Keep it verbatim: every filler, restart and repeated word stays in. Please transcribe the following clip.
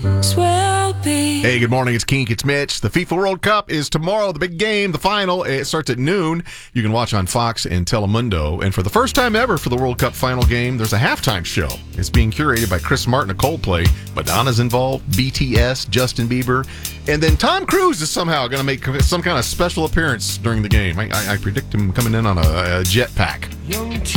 Hey, good morning. It's Kink. It's Mitch. The FIFA World Cup is tomorrow. The big game, the final. It starts at noon. You can watch on Fox and Telemundo. And for the first time ever for the World Cup final game, there's a halftime show. It's being curated by Chris Martin of Coldplay. Madonna's involved, B T S, Justin Bieber. And then Tom Cruise is somehow going to make some kind of special appearance during the game. I, I, I predict him coming in on a, a jetpack.